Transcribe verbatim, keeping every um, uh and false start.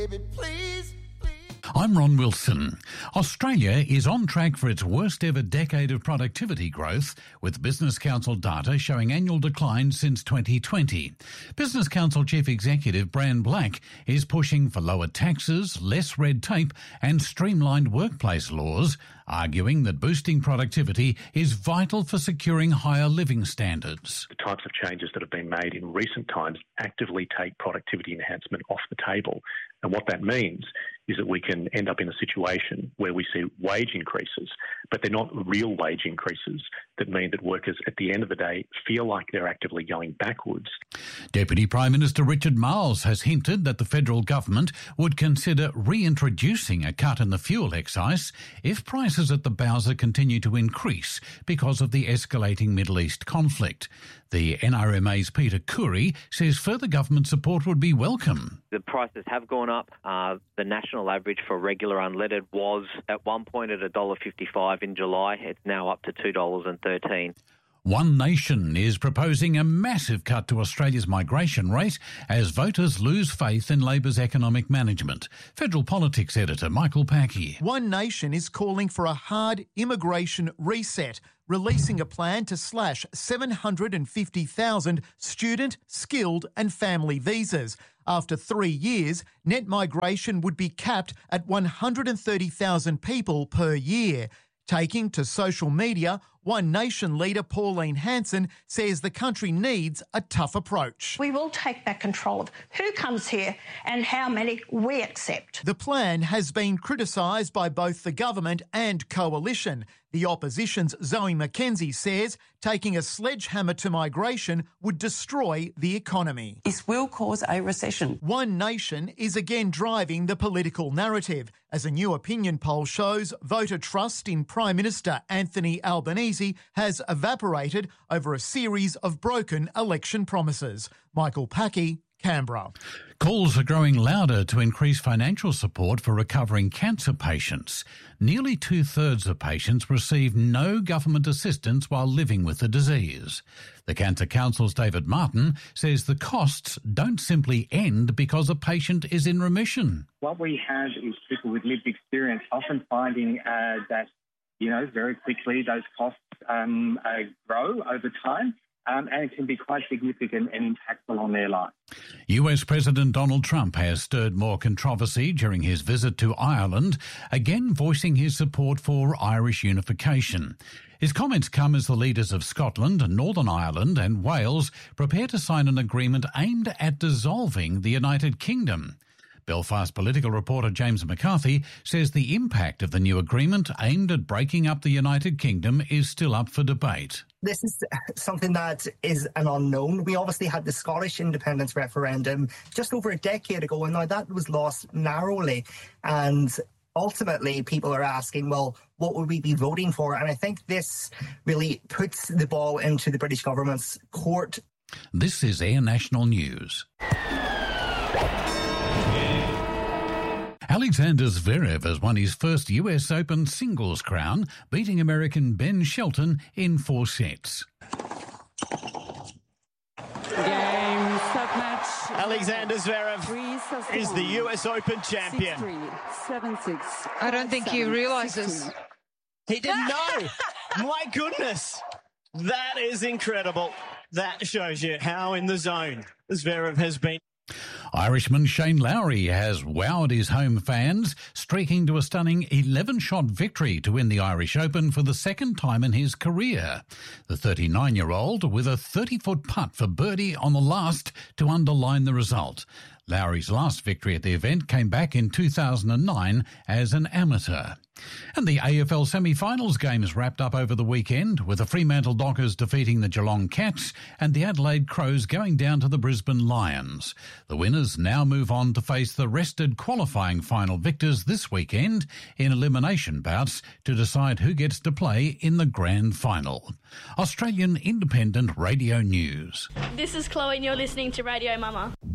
Baby, please. I'm Ron Wilson. Australia is on track for its worst ever decade of productivity growth, with Business Council data showing annual decline since twenty twenty. Business Council Chief Executive Bran Black is pushing for lower taxes, less red tape and streamlined workplace laws, arguing that boosting productivity is vital for securing higher living standards. The types of changes that have been made in recent times actively take productivity enhancement off the table. And what that means is that we can end up in a situation where we see wage increases, but they're not real wage increases that mean that workers at the end of the day feel like they're actively going backwards. Deputy Prime Minister Richard Marles has hinted that the federal government would consider reintroducing a cut in the fuel excise if prices at the bowser continue to increase because of the escalating Middle East conflict. The N R M A's Peter Khoury says further government support would be welcome. The prices have gone up. Uh, the national average for regular unleaded was at one point at one dollar fifty-five in July. It's now up to two dollars thirteen. One Nation is proposing a massive cut to Australia's migration rate as voters lose faith in Labor's economic management. Federal Politics editor Michael Packey. One Nation is calling for a hard immigration reset, releasing a plan to slash seven hundred fifty thousand student, skilled and family visas. After three years, net migration would be capped at one hundred thirty thousand people per year. Taking to social media, One Nation leader Pauline Hanson says the country needs a tough approach. We will take back control of who comes here and how many we accept. The plan has been criticised by both the government and coalition. The opposition's Zoe McKenzie says taking a sledgehammer to migration would destroy the economy. This will cause a recession. One Nation is again driving the political narrative. As a new opinion poll shows, voter trust in Prime Minister Anthony Albanese has evaporated over a series of broken election promises. Michael Packey, Canberra. Calls are growing louder to increase financial support for recovering cancer patients. Nearly two-thirds of patients receive no government assistance while living with the disease. The Cancer Council's David Martin says the costs don't simply end because a patient is in remission. What we have is people with lived experience often finding uh, that, you know, very quickly those costs um, uh, grow over time. Um, and it can be quite significant and impactful on their life. U S President Donald Trump has stirred more controversy during his visit to Ireland, again voicing his support for Irish unification. His comments come as the leaders of Scotland, Northern Ireland and Wales prepare to sign an agreement aimed at dissolving the United Kingdom. Belfast political reporter James McCarthy says the impact of the new agreement aimed at breaking up the United Kingdom is still up for debate. This is something that is an unknown. We obviously had the Scottish independence referendum just over a decade ago, and now that was lost narrowly. And ultimately, people are asking, well, what would we be voting for? And I think this really puts the ball into the British government's court. This is Air National News. Alexander Zverev has won his first U S Open singles crown, beating American Ben Shelton in four sets. Game, set match. Alexander Zverev is the U S Open champion. six three, seven six, I don't think he realises. He didn't know. My goodness. That is incredible. That shows you how in the zone Zverev has been. Irishman Shane Lowry has wowed his home fans, streaking to a stunning eleven-shot victory to win the Irish Open for the second time in his career. The thirty-nine-year-old with a thirty-foot putt for birdie on the last to underline the result. Lowry's last victory at the event came back in two thousand nine as an amateur. And the A F L semi-finals games wrapped up over the weekend, with the Fremantle Dockers defeating the Geelong Cats and the Adelaide Crows going down to the Brisbane Lions. The winners now move on to face the rested qualifying final victors this weekend in elimination bouts to decide who gets to play in the grand final. Australian Independent Radio News. This is Chloe and you're listening to Radio Mama.